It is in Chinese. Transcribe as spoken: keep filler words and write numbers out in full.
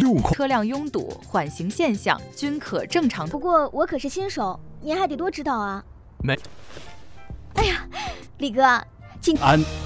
六块。 车辆拥堵、缓行现象均可正常。 不过我可是新手，您还得多指导啊。 没。 哎呀，李哥，请安。